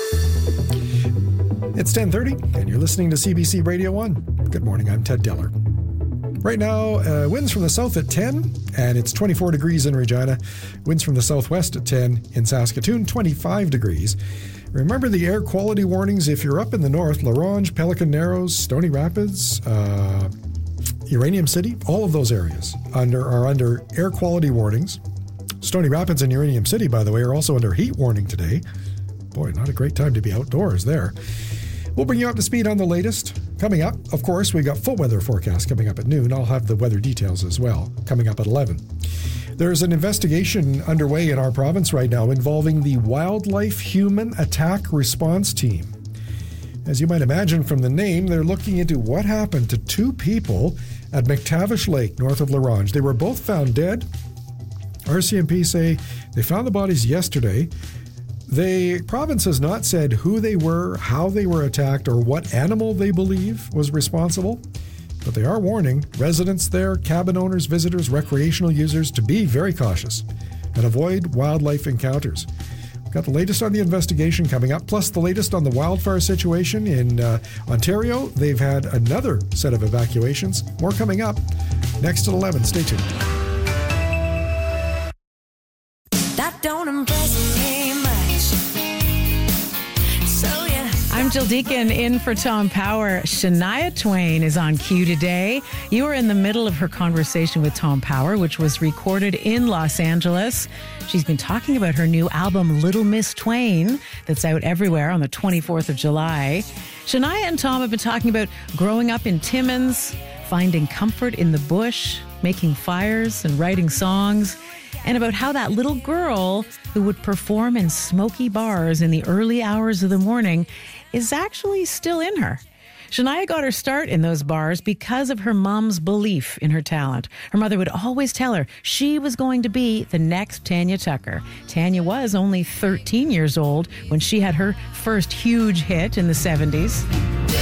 It's 10:30, and you're listening to CBC Radio 1. Good morning, I'm Ted Deller. Right now, winds from the south at 10, and it's 24 degrees in Regina. Winds from the southwest at 10 in Saskatoon, 25 degrees. Remember the air quality warnings if you're up in the north, La Ronge, Pelican Narrows, Stony Rapids, Uranium City, all of those areas are under air quality warnings. Stony Rapids and Uranium City, by the way, are also under heat warning today. Boy, not a great time to be outdoors there. We'll bring you up to speed on the latest. Coming up, of course, we got full weather forecast coming up at noon. I'll have the weather details as well, coming up at 11. There's an investigation underway in our province right now involving the Wildlife Human Attack Response Team. As you might imagine from the name, they're looking into what happened to two people at McTavish Lake, north of La Ronge. They were both found dead. RCMP say they found the bodies yesterday. The province has not said who they were, how they were attacked, or what animal they believe was responsible. But they are warning residents there, cabin owners, visitors, recreational users to be very cautious and avoid wildlife encounters. We've got the latest on the investigation coming up, plus the latest on the wildfire situation in Ontario. They've had another set of evacuations. More coming up next at 11. Stay tuned. That don't impress me much. I'm Jill Deacon in for Tom Power. Shania Twain is on cue today. You were in the middle of her conversation with Tom Power, which was recorded in Los Angeles. She's been talking about her new album, Little Miss Twain, that's out everywhere on the 24th of July. Shania and Tom have been talking about growing up in Timmins, finding comfort in the bush, making fires and writing songs, and about how that little girl who would perform in smoky bars in the early hours of the morning is actually still in her. Shania got her start in those bars because of her mom's belief in her talent. Her mother would always tell her she was going to be the next Tanya Tucker. Tanya was only 13 years old when she had her first huge hit in the 70s.